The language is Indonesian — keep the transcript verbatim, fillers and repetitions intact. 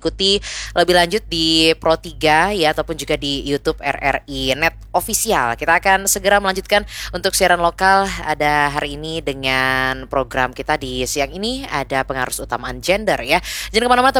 diikuti lebih lanjut di Pro tiga ya, ataupun juga di YouTube R R I Net Official. Kita akan segera melanjutkan untuk siaran lokal ada hari ini dengan program kita di siang ini ada pengarus utamaan gender ya. Jangan kemana-mana.